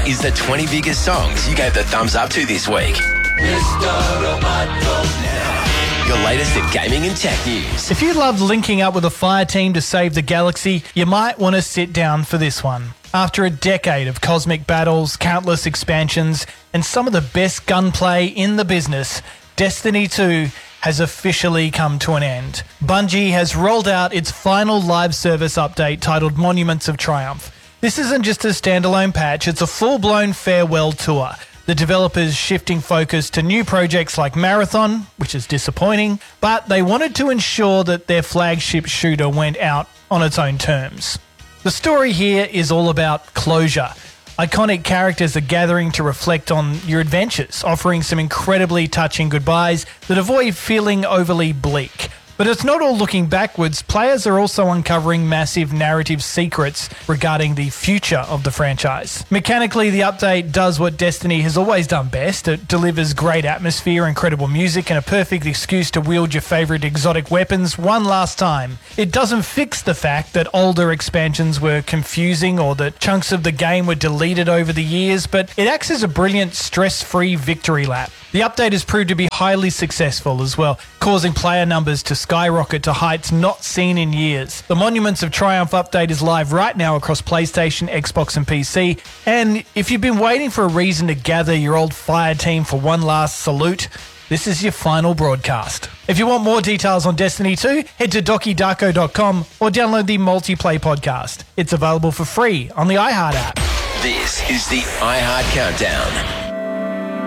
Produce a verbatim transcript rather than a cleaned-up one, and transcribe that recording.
is the twenty biggest songs you gave the thumbs up to this week. Now, your latest at gaming and tech news. If you loved linking up with a fire team to save the galaxy, you might want to sit down for this one. After a decade of cosmic battles, countless expansions, and some of the best gunplay in the business, Destiny two has officially come to an end. Bungie has rolled out its final live service update titled Monuments of Triumph. This isn't just a standalone patch, it's a full-blown farewell tour. The developers shifting focus to new projects like Marathon, which is disappointing, but they wanted to ensure that their flagship shooter went out on its own terms. The story here is all about closure. Iconic characters are gathering to reflect on your adventures, offering some incredibly touching goodbyes that avoid feeling overly bleak. But it's not all looking backwards. Players are also uncovering massive narrative secrets regarding the future of the franchise. Mechanically, the update does what Destiny has always done best. It delivers great atmosphere, incredible music, and a perfect excuse to wield your favourite exotic weapons one last time. It doesn't fix the fact that older expansions were confusing or that chunks of the game were deleted over the years, but it acts as a brilliant stress-free victory lap. The update has proved to be highly successful as well, causing player numbers to skyrocket to heights not seen in years. The Monuments of Triumph update is live right now across PlayStation, Xbox and P C, and if you've been waiting for a reason to gather your old fire team for one last salute, this is your final broadcast. If you want more details on Destiny two, head to doki darko dot com or download the Multiplay podcast. It's available for free on the iHeart app. This is the iHeart Countdown.